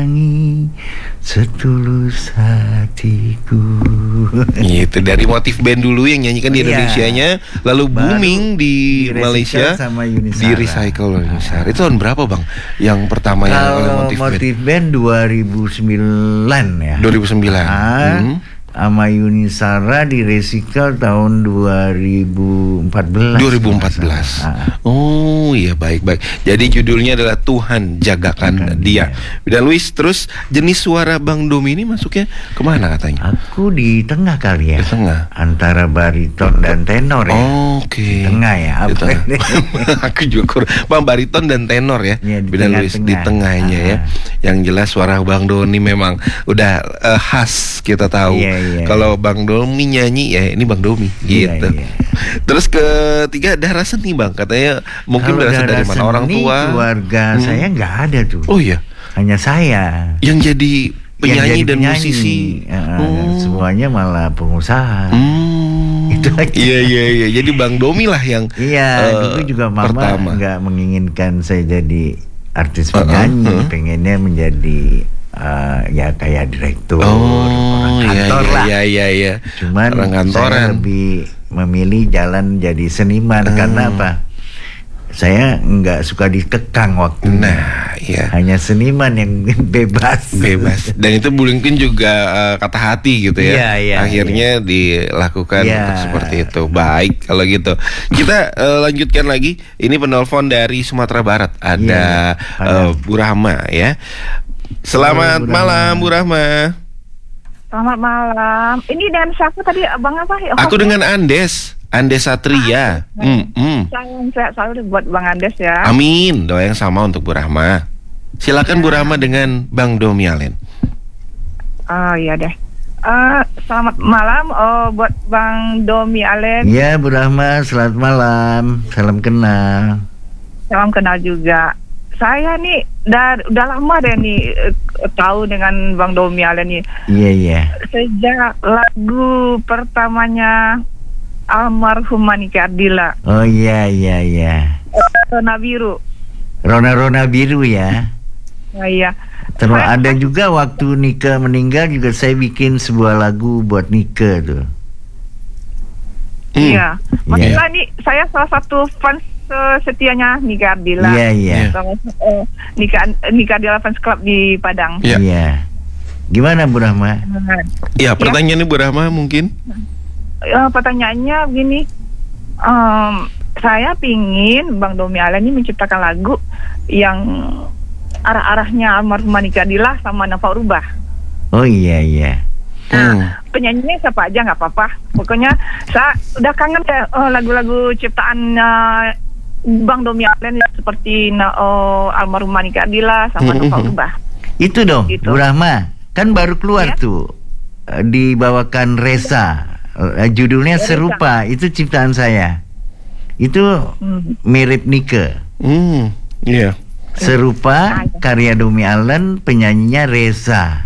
sayangi setulus hatiku. Itu dari Motif Band dulu yang nyanyikan di Indonesianya, lalu booming di Malaysia sama Yuni di recycle Yuni Shara. Itu tahun berapa bang? Yang pertama yang oleh Motif Band 2009 ya. 2009. Sama Yuni Shara di recycle tahun 2014. Oh iya, baik. Jadi judulnya adalah Tuhan Jagakan Dia. Dan Luis, terus jenis suara Bang Domi ini masuknya kemana katanya? Aku di tengah kali ya. Di tengah. Antara bariton dan tenor ya. Oke. Di tengah ya. Aku juga Bang, bariton dan tenor ya. Beda Luis di tengahnya ya. Yang jelas suara Bang Doni memang udah khas, kita tahu. Kalau Bang Domi nyanyi ya ini Bang Domi gitu. Terus ketiga, darah seni Bang, katanya mungkin berasal dari mana, orang tua? Keluarga saya nggak ada tuh. Oh iya. Hanya saya yang jadi penyanyi dan musisi. Dan semuanya malah pengusaha. Itu aja. Iya. Jadi Bang Domi lah yang dulu juga mama nggak menginginkan saya jadi artis penyanyi, pengennya menjadi ya kayak direktur, orang kantor lah. Iya. Cuman saya lebih memilih jalan jadi seniman karena apa? Saya nggak suka dikekang waktu. Nah, iya. Hanya seniman yang bebas. Dan itu mungkin juga kata hati gitu ya. Akhirnya dilakukan untuk seperti itu. Baik kalau gitu. Kita lanjutkan lagi. Ini penelpon dari Sumatera Barat. Ada Bu Rahma ya. Selamat malam Bu Rahma. Selamat malam. Ini dengan siapa tadi Abang apa? Aku dengan Andes Satria. Salam sehat selalu buat Bang Andes ya. Amin. Doa yang sama untuk Bu Rahma. Silakan Bu Rahma dengan Bang Domi Allen. Oh iya deh. Selamat malam buat Bang Domi Allen. Iya Bu Rahma, selamat malam. Salam kenal. Salam kenal juga. Saya nih udah lama deh nih tahu dengan Bang Domi Allen nih. Iya. Sejak lagu pertamanya almarhum Nike Ardila. Oh iya. Rona Biru. Rona Biru ya. Oh, iya. Terus ada juga waktu Nike meninggal juga saya bikin sebuah lagu buat Nike tuh. Iya. Maksudnya nih saya salah satu fans setianya Nike Ardila. Iya. Nike Ardila Fans Club di Padang. Iya. Gimana Bu Rahma? Iya, pertanyaannya Bu Rahma mungkin. Pertanyaannya begini, saya pingin Bang Domi Allen ini menciptakan lagu yang arah-arahnya almarhum Nike Ardila sama Nafa Rubah. Oh iya. Penyanyinya siapa aja nggak apa-apa. Pokoknya saya udah kangen lagu-lagu ciptaan Bang Domi Allen seperti almarhum Nike Ardila sama Nafa Rubah. Itu dong, Bu Rahma. Kan baru keluar tuh dibawakan Reza. Judulnya Serupa, itu ciptaan saya. Itu mirip Nike. Iya. Serupa karya Domi Allen, penyanyinya Reza.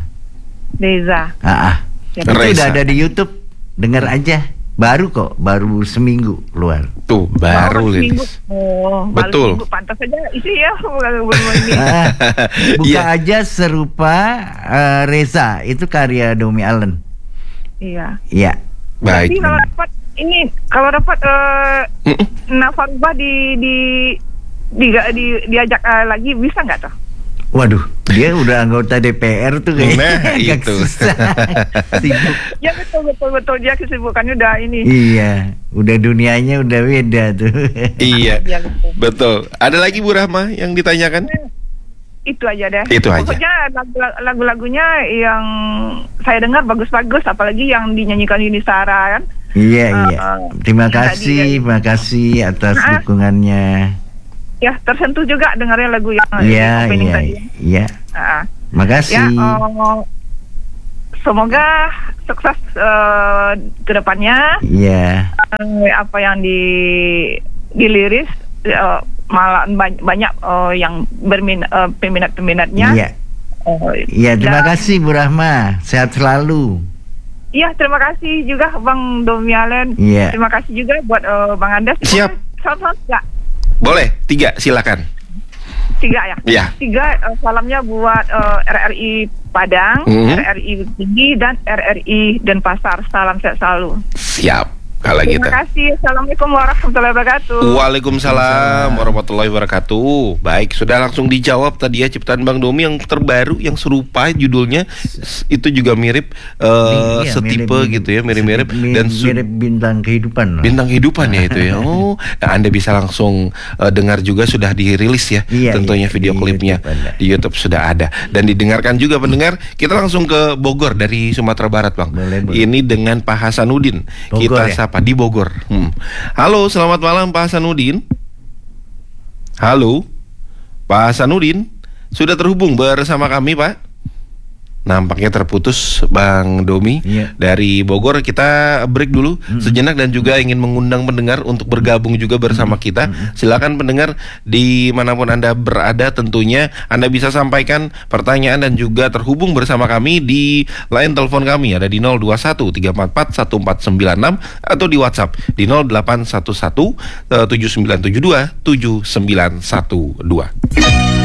Itu udah ada di YouTube. Dengar aja. Baru seminggu keluar. Tuh, baru Lilis. Betul. Seminggu, pantas aja isi ya. Buka aja Serupa Reza, itu karya Domi Allen. Iya. Baik. Jadi kalau dapat Nafa Rubah diajak lagi bisa nggak tuh? Waduh, dia udah anggota DPR tuh kayaknya. Nah, itu. Sibuk. Ya betul dia kesibukannya udah ini. Iya, udah dunianya udah beda tuh. Iya. Betul. Ada lagi Bu Rahma yang ditanyakan? Itu aja deh. Itu aja. Pokoknya lagu-lagunya yang saya dengar bagus-bagus, apalagi yang dinyanyikan Yuni Shara kan. Iya. Terima kasih atas dukungannya. Ya, tersentuh juga dengarnya lagu yang opening tadi. Iya. Makasih. Semoga sukses ke depannya. Iya. Apa yang diliris malah banyak yang peminat-peminatnya. Iya. Iya, terima kasih Bu Rahma. Sehat selalu. Iya, terima kasih juga Bang Domi Allen. Iya. Terima kasih juga buat Bang Andes. Siap. Salam-salam enggak? Boleh, 3 silakan. 3 ya? Iya. 3 salamnya buat RRI Padang, RRI Tinggi, dan RRI Denpasar. Salam sehat selalu. Siap. Kalau gitu. Terima kasih. Assalamualaikum warahmatullahi wabarakatuh. Waalaikumsalam warahmatullahi wabarakatuh. Baik, sudah langsung dijawab tadi ya ciptaan Bang Domi yang terbaru yang serupa judulnya itu juga mirip setipe mirip, gitu ya, mirip-mirip dan mirip bintang kehidupan. Bintang kehidupan ya itu ya. Oh, nah Anda bisa langsung dengar juga sudah dirilis ya. Tentunya video klipnya di YouTube sudah ada dan didengarkan juga pendengar. Kita langsung ke Bogor dari Sumatera Barat, Bang. Boleh. Ini dengan Pak Hasanuddin. Bogor, kita sapa di Bogor. Halo, selamat malam Pak Hasanuddin. Halo, Pak Hasanuddin, sudah terhubung bersama kami, Pak? Nampaknya terputus Bang Domi dari Bogor. Kita break dulu sejenak dan juga ingin mengundang pendengar untuk bergabung juga bersama kita. Silakan pendengar dimanapun Anda berada, tentunya Anda bisa sampaikan pertanyaan dan juga terhubung bersama kami di line telepon kami ada di 0213441496 atau di WhatsApp di 0811 7972 7912.